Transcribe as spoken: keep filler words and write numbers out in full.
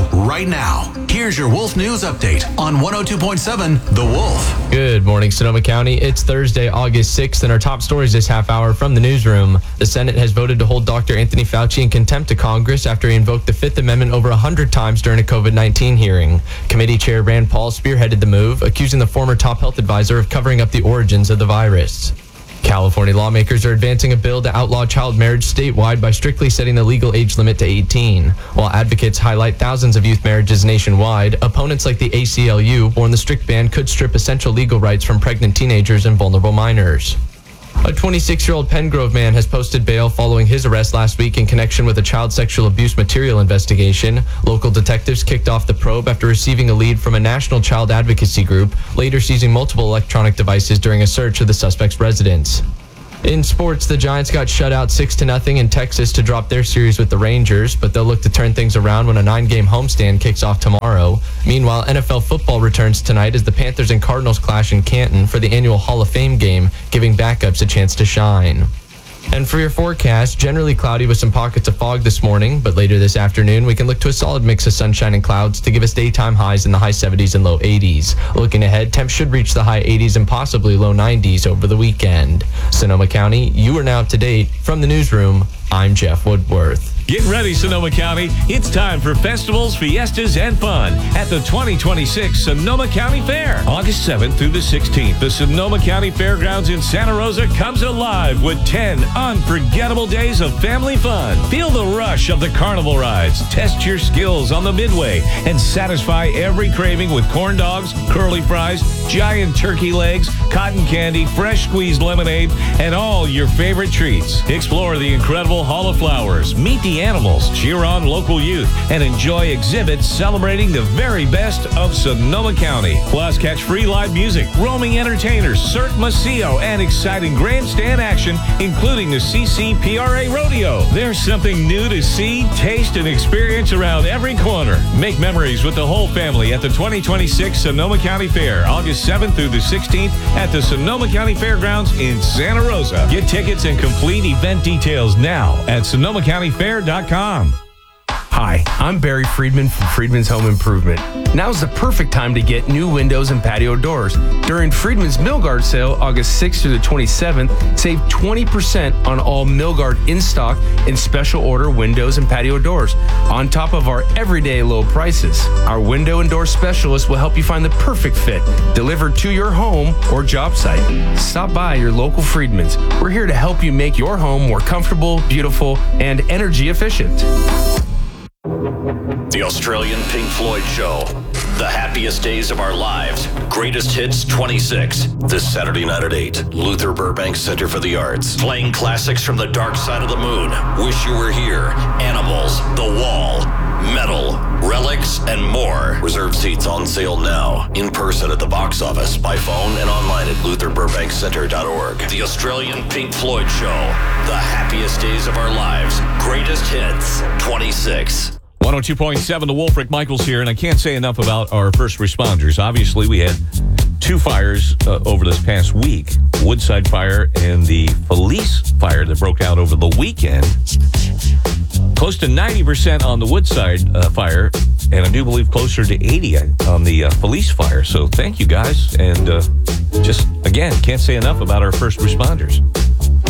show right now. Here's your Wolf News Update on one oh two point seven The Wolf. Good morning, Sonoma County. It's Thursday, August sixth, and our top stories this half hour from the newsroom. The Senate has voted to hold Doctor Anthony Fauci in contempt of Congress after he invoked the Fifth Amendment over one hundred times during a COVID nineteen hearing. Committee Chair Rand Paul spearheaded the move, accusing the former top health advisor of covering up the origins of the virus. California lawmakers are advancing a bill to outlaw child marriage statewide by strictly setting the legal age limit to eighteen. While advocates highlight thousands of youth marriages nationwide, opponents like the A C L U warn the strict ban could strip essential legal rights from pregnant teenagers and vulnerable minors. A twenty-six-year-old Pen Grove man has posted bail following his arrest last week in connection with a child sexual abuse material investigation. Local detectives kicked off the probe after receiving a lead from a national child advocacy group, later seizing multiple electronic devices during a search of the suspect's residence. In sports, the Giants got shut out six to nothing in Texas to drop their series with the Rangers, but they'll look to turn things around when a nine-game homestand kicks off tomorrow. Meanwhile, N F L football returns tonight as the Panthers and Cardinals clash in Canton for the annual Hall of Fame game, giving backups a chance to shine. And for your forecast, generally cloudy with some pockets of fog this morning, but later this afternoon, we can look to a solid mix of sunshine and clouds to give us daytime highs in the high seventies and low eighties. Looking ahead, temps should reach the high eighties and possibly low nineties over the weekend. Sonoma County, you are now up to date. From the newsroom, I'm Jeff Woodworth. Get ready, Sonoma County. It's time for festivals, fiestas, and fun at the twenty twenty-six Sonoma County Fair. August seventh through the sixteenth, the Sonoma County Fairgrounds in Santa Rosa comes alive with ten unforgettable days of family fun. Feel the rush of the carnival rides, test your skills on the midway, and satisfy every craving with corn dogs, curly fries, giant turkey legs, cotton candy, fresh squeezed lemonade, and all your favorite treats. Explore the incredible Hall of Flowers, meet the animals, cheer on local youth, and enjoy exhibits celebrating the very best of Sonoma County. Plus, catch free live music, roaming entertainers, Cirque Macio, and exciting grandstand action, including the C C P R A Rodeo. There's something new to see, taste, and experience around every corner. Make memories with the whole family at the twenty twenty-six Sonoma County Fair, August seventh through the sixteenth at the Sonoma County Fairgrounds in Santa Rosa. Get tickets and complete event details now at sonoma county fair dot com. Hi, I'm Barry Friedman from Friedman's Home Improvement. Now's the perfect time to get new windows and patio doors. During Friedman's Milgard sale, August sixth through the twenty-seventh, save twenty percent on all Milgard in-stock and special order windows and patio doors, on top of our everyday low prices. Our window and door specialists will help you find the perfect fit, delivered to your home or job site. Stop by your local Friedman's. We're here to help you make your home more comfortable, beautiful, and energy efficient. The Australian Pink Floyd Show. The happiest days of our lives. Greatest Hits twenty-six. This Saturday night at eight. Luther Burbank Center for the Arts. Playing classics from the dark side of the moon. Wish You Were Here. Animals. The Wall. Metal. Relics. And more. Reserved seats on sale now. In person at the box office. By phone and online at luther burbank center dot org. The Australian Pink Floyd Show. The happiest days of our lives. Greatest Hits twenty-six. one oh two point seven, The Wolf. Rick Michaels here, and I can't say enough about our first responders. Obviously, we had two fires uh, over this past week, Woodside Fire and the Felice Fire that broke out over the weekend. Close to ninety percent on the Woodside uh, Fire, and I do believe closer to eighty on the uh, Felice Fire. So thank you, guys, and uh, just, again, can't say enough about our first responders.